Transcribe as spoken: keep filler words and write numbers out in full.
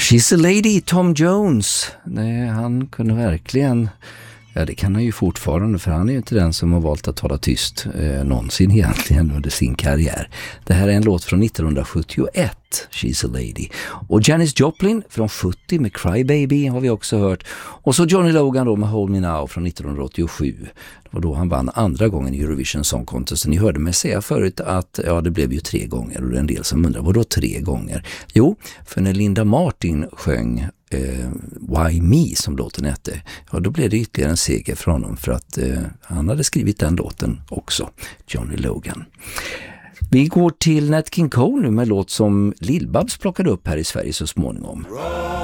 She's a lady, Tom Jones. Nej, han kunde verkligen... Ja, det kan han ju fortfarande, för han är ju inte den som har valt att tala tyst eh, någonsin egentligen under sin karriär. Det här är en låt från nittonhundrasjuttioett, She's a Lady. Och Janis Joplin från sjuttio med Cry Baby har vi också hört. Och så Johnny Logan då med Hold Me Now från nittonhundraåttiosju. Det var då han vann andra gången i Eurovision Song Contest. Ni hörde mig säga förut att ja, det blev ju tre gånger, och det är en del som undrar, vad då tre gånger? Jo, för när Linda Martin sjöng Eh, Why Me som låten hette, ja, då blev det ytterligare en seger för honom, för att eh, han hade skrivit den låten också, Johnny Logan. Vi går till Nat King Cole nu med låt som Lill-Babs plockade upp här i Sverige så småningom.